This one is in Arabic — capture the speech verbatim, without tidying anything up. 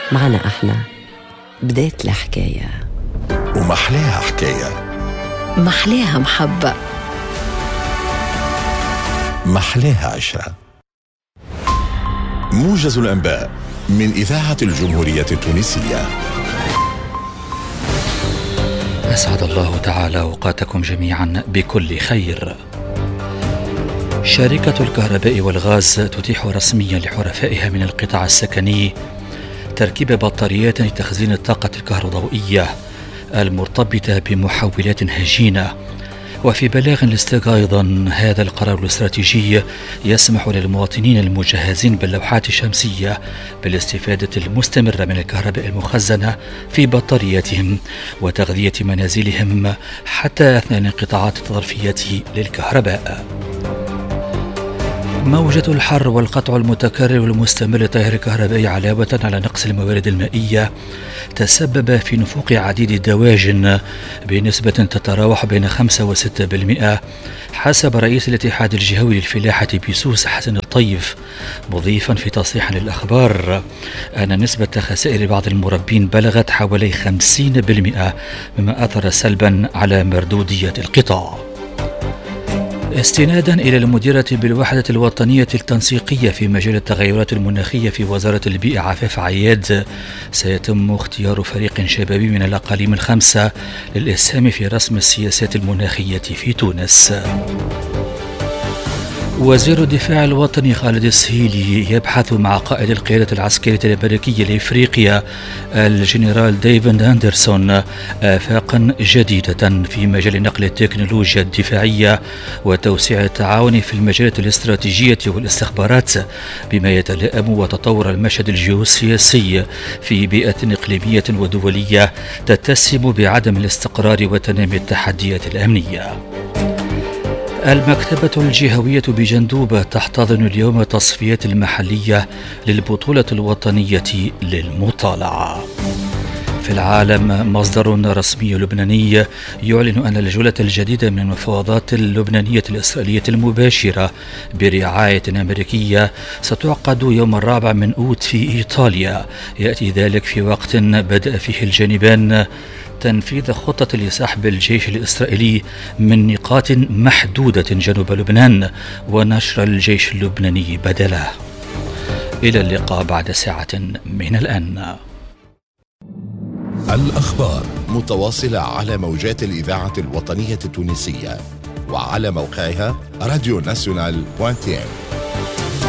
معنا احنا بداية الحكاية، ومحلاها حكاية، محلاها محبة، محلاها عشرة. موجز الأنباء من إذاعة الجمهورية التونسية. أسعد الله تعالى أوقاتكم جميعا بكل خير. شركة الكهرباء والغاز تتيح رسميا لحرفائها من القطاع السكني تركيب بطاريات لتخزين الطاقة الكهروضوئية المرتبطة بمحولات هجينة. وفي بلاغ لاستيغا أيضا، هذا القرار الاستراتيجي يسمح للمواطنين المجهزين باللوحات الشمسية بالاستفادة المستمرة من الكهرباء المخزنة في بطارياتهم وتغذية منازلهم حتى أثناء الانقطاعات الظرفية للكهرباء. موجة الحر والقطع المتكرر والمستمر للتيار الكهربائي علاوة على نقص الموارد المائية تسبب في نفوق عديد الدواجن بنسبة تتراوح بين خمسة وستة بالمئة حسب رئيس الاتحاد الجهوي للفلاحة بسوس حسن الطيف، مضيفا في تصريح للأخبار أن نسبة خسائر بعض المربين بلغت حوالي خمسين بالمئة، مما أثر سلبا على مردودية القطاع. استنادا إلى المديرة بالوحدة الوطنية التنسيقية في مجال التغيرات المناخية في وزارة البيئة عفاف عياد، سيتم اختيار فريق شبابي من الأقاليم الخمسة للإسهام في رسم السياسات المناخية في تونس. وزير الدفاع الوطني خالد السهيلي يبحث مع قائد القيادة العسكرية الأمريكية لإفريقيا الجنرال ديفيد أندرسون آفاقا جديدة في مجال نقل التكنولوجيا الدفاعية وتوسيع التعاون في المجالات الاستراتيجية والاستخبارات بما يتلائم وتطور المشهد الجيوسياسي في بيئة إقليمية ودولية تتسم بعدم الاستقرار وتنامي التحديات الأمنية. المكتبة الجهوية بجندوبة تحتضن اليوم تصفيات المحلية للبطولة الوطنية للمطالعة. في العالم، مصدر رسمي لبناني يعلن أن الجولة الجديدة من المفاوضات اللبنانية الإسرائيلية المباشرة برعاية أمريكية ستعقد يوم الرابع من أوت في إيطاليا. يأتي ذلك في وقت بدأ فيه الجانبان تنفيذ خطة لسحب الجيش الإسرائيلي من نقاط محدودة جنوب لبنان ونشر الجيش اللبناني بدله. إلى اللقاء بعد ساعة من الآن. الأخبار متواصلة على موجات الإذاعة الوطنية التونسية وعلى موقعها راديو ناسيونال دوت تي إم.